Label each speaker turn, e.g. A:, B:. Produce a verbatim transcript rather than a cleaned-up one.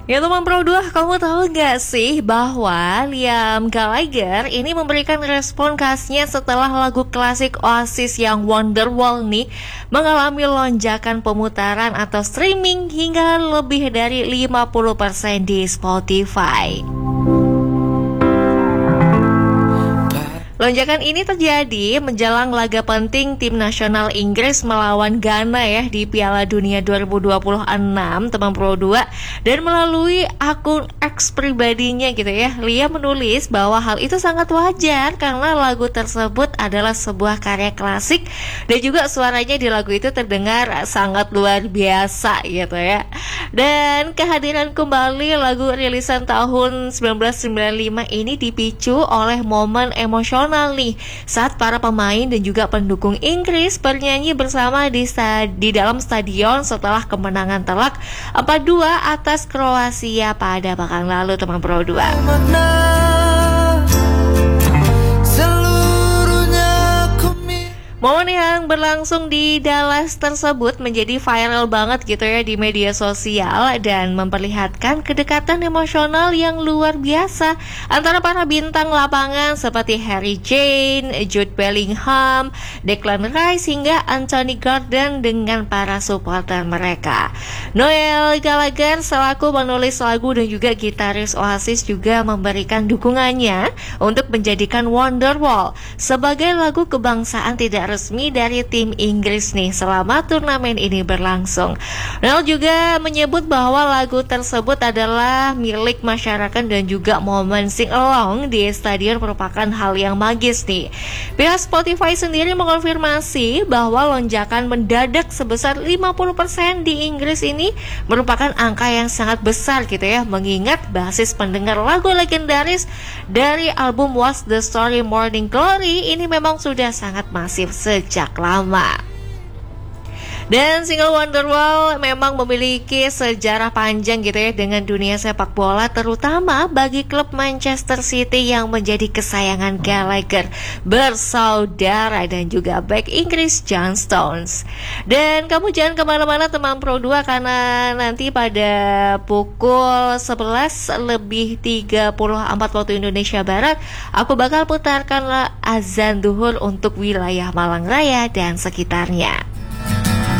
A: Ya teman Pro dua, kamu tahu gak sih bahwa Liam Gallagher ini memberikan respon khasnya setelah lagu klasik Oasis yang Wonderwall nih mengalami lonjakan pemutaran atau streaming hingga lebih dari lima puluh persen di Spotify. Lonjakan ini terjadi menjelang laga penting tim nasional Inggris melawan Ghana ya di Piala Dunia dua ribu dua puluh enam, teman Pro dua. Dan melalui akun X pribadinya gitu ya, Liam menulis bahwa hal itu sangat wajar karena lagu tersebut adalah sebuah karya klasik dan juga suaranya di lagu itu terdengar sangat luar biasa gitu ya. Dan kehadiran kembali lagu rilisan tahun seribu sembilan ratus sembilan puluh lima ini dipicu oleh momen emosional nih saat para pemain dan juga pendukung Inggris bernyanyi bersama di, sta- di dalam stadion setelah kemenangan telak empat dua atas Kroasia pada pekan lalu, teman Pro dua. Momen yang berlangsung di Dallas tersebut menjadi viral banget gitu ya di media sosial dan memperlihatkan kedekatan emosional yang luar biasa antara para bintang lapangan seperti Harry Kane, Jude Bellingham, Declan Rice hingga Anthony Gordon dengan para supporter mereka. Noel Gallagher selaku penulis lagu dan juga gitaris Oasis juga memberikan dukungannya untuk menjadikan Wonderwall sebagai lagu kebangsaan tidak resmi dari tim Inggris nih selama turnamen ini berlangsung. Noel juga menyebut bahwa lagu tersebut adalah milik masyarakat dan juga momen sing along di stadion merupakan hal yang magis nih. Pihak Spotify sendiri mengonfirmasi bahwa lonjakan mendadak sebesar lima puluh persen di Inggris ini merupakan angka yang sangat besar gitu ya, mengingat basis pendengar lagu legendaris dari album What's the Story Morning Glory ini memang sudah sangat masif sejak lama. Dan single Wonderwall memang memiliki sejarah panjang gitu ya dengan dunia sepak bola, terutama bagi klub Manchester City yang menjadi kesayangan Gallagher bersaudara dan juga bek Inggris John Stones. Dan kamu jangan kemana-mana teman Pro dua karena nanti pada pukul sebelas lebih tiga puluh empat waktu Indonesia Barat aku bakal putarkan azan duhur untuk wilayah Malang Raya dan sekitarnya.